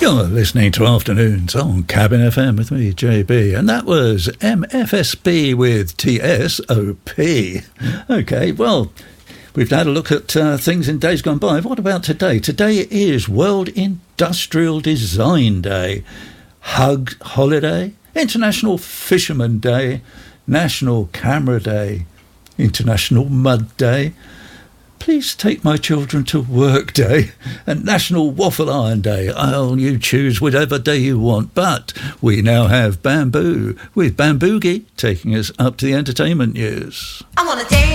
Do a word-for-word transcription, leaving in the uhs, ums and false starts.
You're listening to Afternoons on Cabin F M with me, J B, and that was M F S B with T S O P. OK, well, we've had a look at uh, things in days gone by. What about today? Today is World Industrial Design Day, Hug Holiday, International Fisherman Day, National Camera Day, International Mud Day, Please Take My Children to Work Day, and National Waffle Iron Day. Oh, you choose whatever day you want. But we now have Bamboo with Bamboogie taking us up to the entertainment news. I want to dance.